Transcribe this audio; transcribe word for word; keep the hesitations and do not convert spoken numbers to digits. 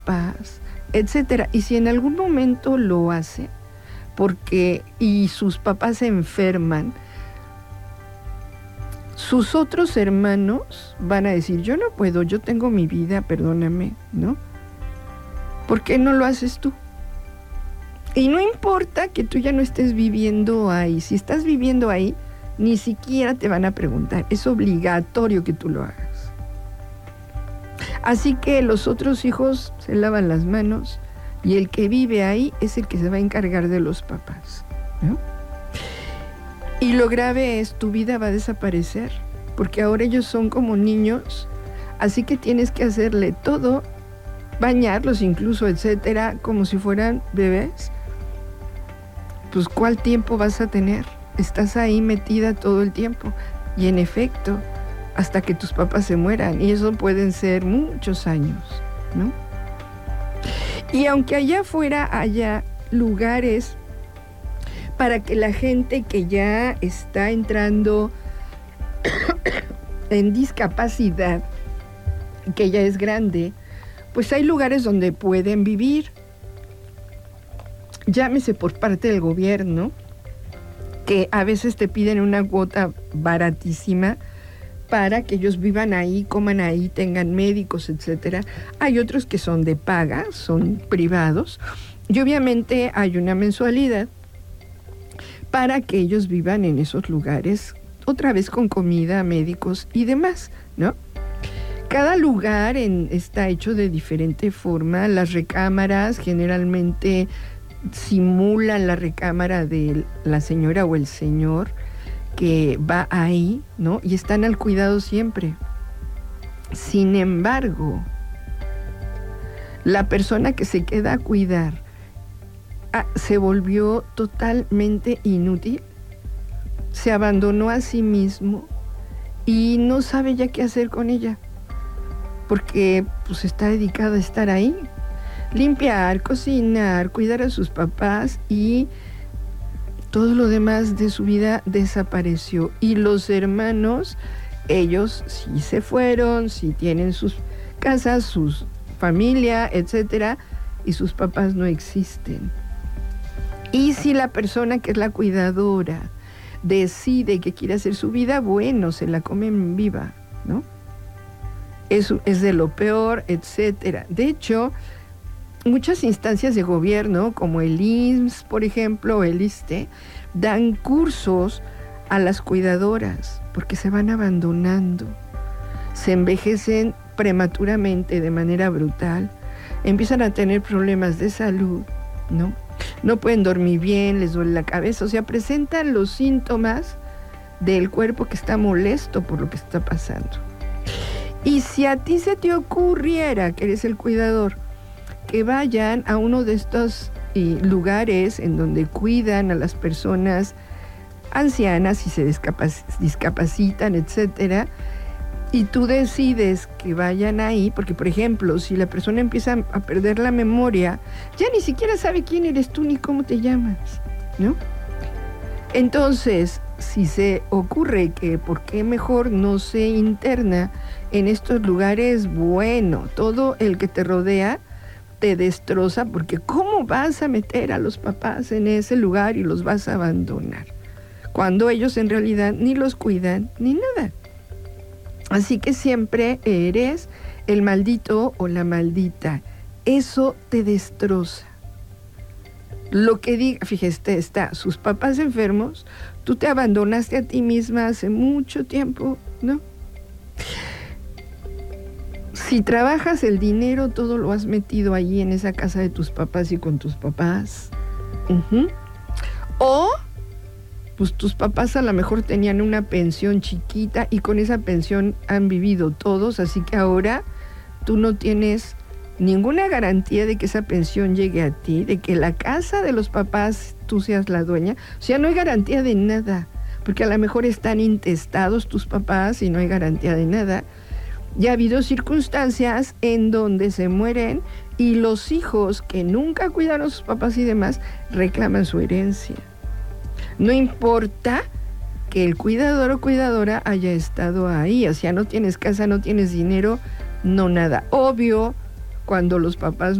papás, etcétera. Y si en algún momento lo hace, porque y sus papás se enferman, sus otros hermanos van a decir, yo no puedo, yo tengo mi vida, perdóname, ¿no? ¿Por qué no lo haces tú? Y no importa que tú ya no estés viviendo ahí, si estás viviendo ahí, ni siquiera te van a preguntar, es obligatorio que tú lo hagas. Así que los otros hijos se lavan las manos y el que vive ahí es el que se va a encargar de los papás, ¿no? Y lo grave es, tu vida va a desaparecer, porque ahora ellos son como niños, así que tienes que hacerle todo, bañarlos incluso, etcétera, como si fueran bebés. Pues, ¿cuál tiempo vas a tener? Estás ahí metida todo el tiempo. Y en efecto, hasta que tus papás se mueran, y eso pueden ser muchos años, ¿no? Y aunque allá afuera haya lugares para que la gente que ya está entrando en discapacidad, que ya es grande, pues hay lugares donde pueden vivir. Llámese por parte del gobierno, que a veces te piden una cuota baratísima para que ellos vivan ahí, coman ahí, tengan médicos, etcétera. Hay otros que son de paga, son privados, y obviamente hay una mensualidad para que ellos vivan en esos lugares, otra vez con comida, médicos y demás, ¿no? Cada lugar en, está hecho de diferente forma. Las recámaras generalmente simulan la recámara de la señora o el señor que va ahí, ¿no? Y están al cuidado siempre. Sin embargo, la persona que se queda a cuidar ah, se volvió totalmente inútil, se abandonó a sí mismo y no sabe ya qué hacer con ella, porque pues está dedicada a estar ahí, limpiar, cocinar, cuidar a sus papás, y todo lo demás de su vida desapareció. Y los hermanos, ellos sí se fueron, sí tienen sus casas, sus familia, etcétera, y sus papás no existen. Y si la persona que es la cuidadora decide que quiere hacer su vida, bueno, se la comen viva, ¿no? Eso es de lo peor, etcétera. De hecho, muchas instancias de gobierno, como el I M S S, por ejemplo, o el ISSSTE, dan cursos a las cuidadoras, porque se van abandonando, se envejecen prematuramente de manera brutal, empiezan a tener problemas de salud, ¿no? No pueden dormir bien, les duele la cabeza, o sea, presentan los síntomas del cuerpo que está molesto por lo que está pasando. Y si a ti se te ocurriera, que eres el cuidador, que vayan a uno de estos eh, lugares en donde cuidan a las personas ancianas y se discapac- discapacitan, etcétera, y tú decides que vayan ahí, porque por ejemplo, si la persona empieza a perder la memoria, ya ni siquiera sabe quién eres tú ni cómo te llamas, ¿no? Entonces, si se ocurre que por qué mejor no se interna en estos lugares, bueno, todo el que te rodea te destroza, porque ¿cómo vas a meter a los papás en ese lugar y los vas a abandonar? Cuando ellos en realidad ni los cuidan ni nada. Así que siempre eres el maldito o la maldita. Eso te destroza. Lo que diga, fíjate, está, sus papás enfermos, tú te abandonaste a ti misma hace mucho tiempo, ¿no? Si trabajas el dinero, todo lo has metido allí en esa casa de tus papás y con tus papás. Uh-huh. O pues tus papás a lo mejor tenían una pensión chiquita y con esa pensión han vivido todos, así que ahora tú no tienes ninguna garantía de que esa pensión llegue a ti, de que la casa de los papás tú seas la dueña. O sea, no hay garantía de nada, porque a lo mejor están intestados tus papás y no hay garantía de nada. Ya ha habido circunstancias en donde se mueren y los hijos que nunca cuidaron a sus papás y demás reclaman su herencia. No importa que el cuidador o cuidadora haya estado ahí, o sea, no tienes casa, no tienes dinero, no nada. Obvio, cuando los papás